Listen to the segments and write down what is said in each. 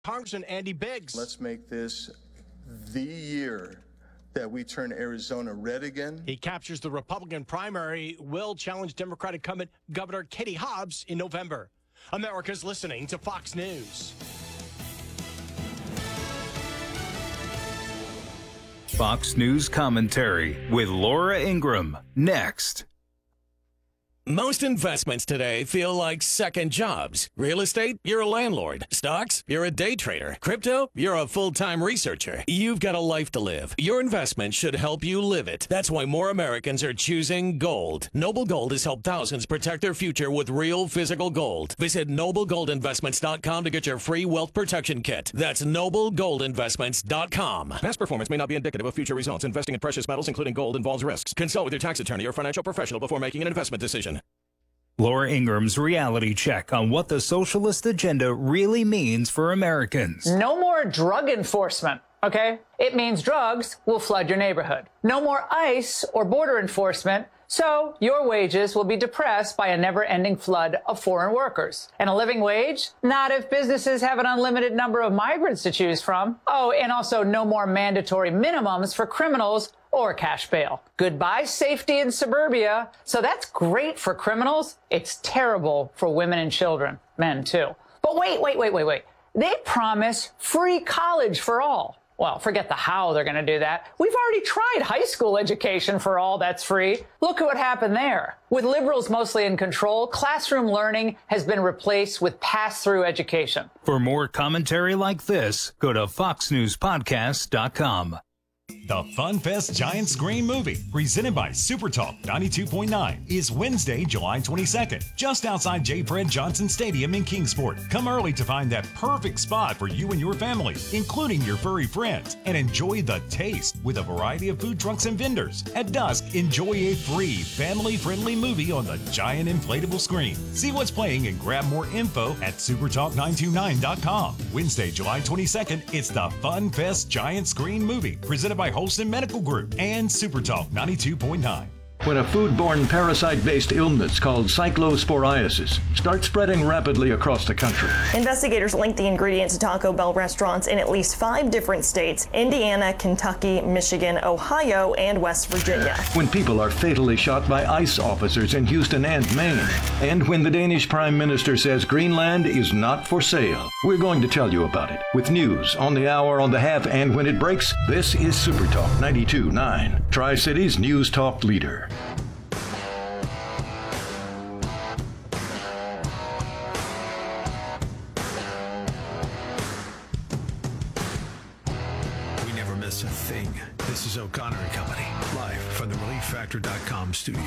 Congressman Andy Biggs. Let's make this the year that we turn Arizona red again. He captures the Republican primary, will challenge Democratic incumbent Governor Katie Hobbs in November. America's listening to Fox News. Fox News commentary with Laura Ingraham, next. Most investments today feel like second jobs. Real estate, you're a landlord. Stocks, you're a day trader. Crypto, you're a full-time researcher. You've got a life to live. Your investment should help you live it. That's why more Americans are choosing gold. Noble Gold has helped thousands protect their future with real physical gold. Visit NobleGoldInvestments.com to get your free wealth protection kit. That's NobleGoldInvestments.com. Past performance may not be indicative of future results. Investing in precious metals, including gold, involves risks. Consult with your tax attorney or financial professional before making an investment decision. Laura Ingram's reality check on what the socialist agenda really means for Americans. No more drug enforcement, okay? It means drugs will flood your neighborhood. No more ICE or border enforcement, so your wages will be depressed by a never-ending flood of foreign workers. And a living wage? Not if businesses have an unlimited number of migrants to choose from. Oh, and also no more mandatory minimums for criminals or cash bail. Goodbye safety in suburbia. So that's great for criminals. It's terrible for women and children, men too. But wait. They promise free college for all. Well, forget the how they're going to do that. We've already tried high school education for all that's free. Look at what happened there. With liberals mostly in control, classroom learning has been replaced with pass-through education. For more commentary like this, go to foxnewspodcast.com. The FunFest Giant Screen Movie, presented by SuperTalk 92.9, is Wednesday, July 22nd, just outside J. Fred Johnson Stadium in Kingsport. Come early to find that perfect spot for you and your family, including your furry friends, and enjoy the taste with a variety of food trucks and vendors. At dusk, enjoy a free, family-friendly movie on the giant inflatable screen. See what's playing and grab more info at supertalk929.com. Wednesday, July 22nd, it's the FunFest Giant Screen Movie, presented by Holston Medical Group and SuperTalk 92.9. When a foodborne parasite-based illness called cyclosporiasis starts spreading rapidly across the country. Investigators linked the ingredient to Taco Bell restaurants in at least 5 different states: Indiana, Kentucky, Michigan, Ohio, and West Virginia. When people are fatally shot by ICE officers in Houston and Maine. And when the Danish Prime Minister says Greenland is not for sale. We're going to tell you about it with news on the hour, on the half, and when it breaks. This is SuperTalk 92.9, Tri-Cities News Talk leader. A thing. This is O'Connor and Company, live from the ReliefFactor.com studio.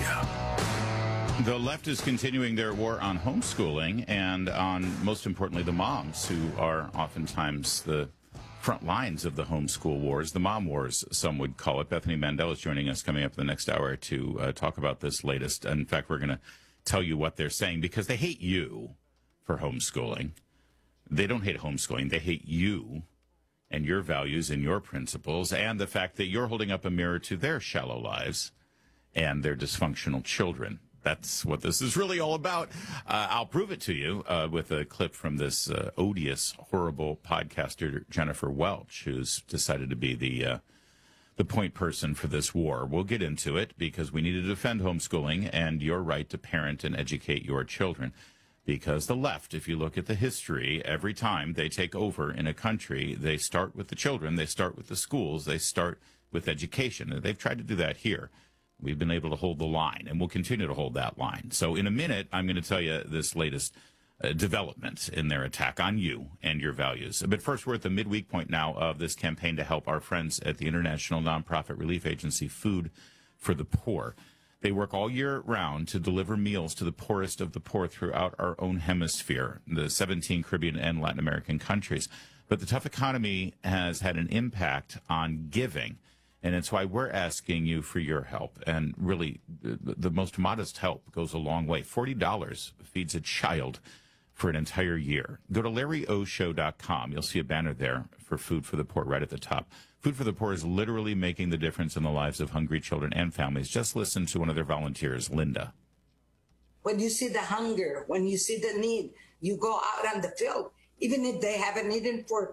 The left is continuing their war on homeschooling and on, most importantly, the moms who are oftentimes the front lines of the homeschool wars, the mom wars, some would call it. Bethany Mandel is joining us coming up in the next hour to talk about this latest. In fact, we're going to tell you what they're saying because they hate you for homeschooling. They don't hate homeschooling. They hate you and your values and your principles, and the fact that you're holding up a mirror to their shallow lives and their dysfunctional children. That's what this is really all about. I'll prove it to you with a clip from this odious, horrible podcaster, Jennifer Welch, who's decided to be the point person for this war. We'll get into it because we need to defend homeschooling and your right to parent and educate your children. Because the left, if you look at the history, every time they take over in a country, they start with the children, they start with the schools, they start with education. And they've tried to do that here. We've been able to hold the line, and we'll continue to hold that line. So in a minute, I'm going to tell you this latest development in their attack on you and your values. But first, we're at the midweek point now of this campaign to help our friends at the international nonprofit relief agency Food for the Poor. They work all year round to deliver meals to the poorest of the poor throughout our own hemisphere, the 17 Caribbean and Latin American countries. But the tough economy has had an impact on giving, and it's why we're asking you for your help. And really, the most modest help goes a long way. $40 feeds a child for an entire year. Go to LarryOShow.com. You'll see a banner there for Food for the Poor right at the top. Food for the Poor is literally making the difference in the lives of hungry children and families. Just listen to one of their volunteers, Linda. When you see the hunger, when you see the need, you go out on the field even if they haven't eaten for